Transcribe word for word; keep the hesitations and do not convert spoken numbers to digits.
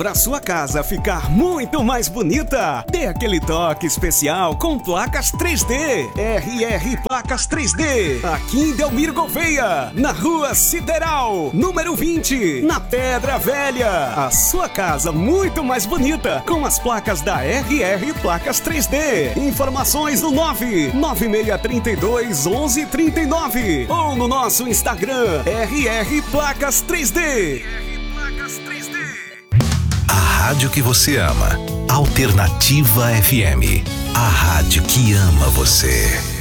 Pra sua casa ficar muito mais bonita, dê aquele toque especial com placas três D. R R Placas três D, aqui em Delmiro Gouveia, na Rua Sideral, número vinte, na Pedra Velha. A sua casa muito mais bonita com as placas da R R Placas três D. Informações no nove nove seis três dois um um três nove ou no nosso Instagram R R Placas três D. A rádio que você ama. Alternativa F M. A rádio que ama você.